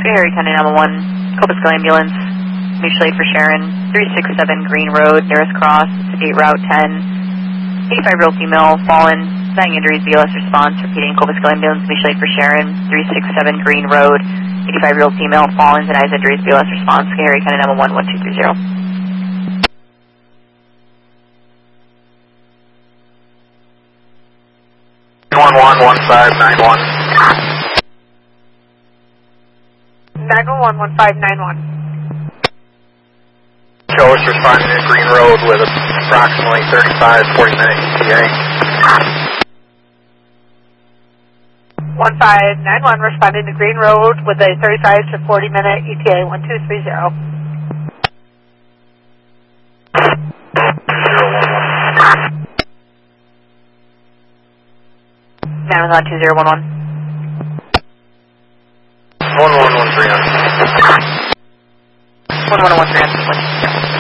Harry County 911, Cobblestone Ambulance, mutual aid for Sharon, 367 Green Road, nearest cross, State Route 10, 85-year-old female, fallen, dying injuries, BLS response, repeating Cobblestone Ambulance, mutual aid for Sharon, 367 Green Road, 85-year-old female, fallen, denies injuries, BLS response, Harry County 911, 1230. 911-1591. 911-1591. Show us responding to Green Road with approximately 35-40-minute ETA. 1591 responding to Green Road with a 35 to 40-minute ETA, 1230. 911-2011. 1113. 1113.